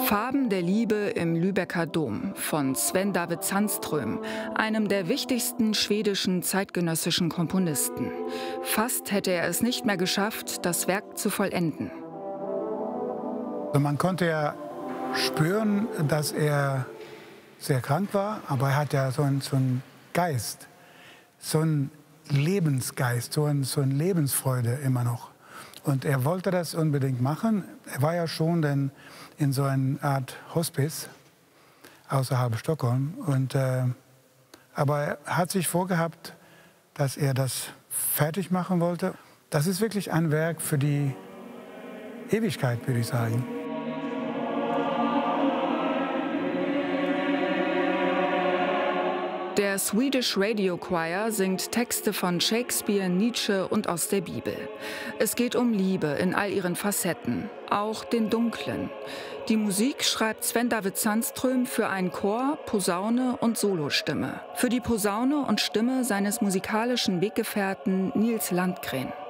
Farben der Liebe im Lübecker Dom von Sven David Sandström, einem der wichtigsten schwedischen zeitgenössischen Komponisten. Fast hätte er es nicht mehr geschafft, das Werk zu vollenden. Man konnte ja spüren, dass er sehr krank war, aber er hat ja so einen Geist, so einen Lebensgeist, so eine Lebensfreude immer noch. Und er wollte das unbedingt machen. Er war ja schon dann in so einer Art Hospice außerhalb Stockholm. Aber er hat sich vorgehabt, dass er das fertig machen wollte. Das ist wirklich ein Werk für die Ewigkeit, würde ich sagen. Der Swedish Radio Choir singt Texte von Shakespeare, Nietzsche und aus der Bibel. Es geht um Liebe in all ihren Facetten, auch den dunklen. Die Musik schreibt Sven David Sandström für einen Chor, Posaune und Solostimme. Für die Posaune und Stimme seines musikalischen Weggefährten Nils Landgren.